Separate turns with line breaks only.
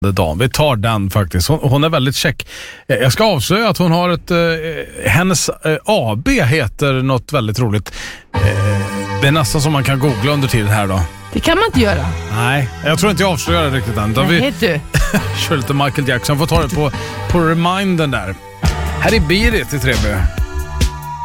dam. Vi tar den faktiskt. Hon är väldigt check. Jag ska avslöja att hon har ett... hennes AB heter något väldigt roligt. Det är nästan som man kan googla under tiden här då.
Det kan man inte göra.
Nej, jag tror inte jag avslöjar det riktigt än.
Nej, du.
Kör lite Michael Jackson. Får ta det på remindern där. Här är Beat It i 3B.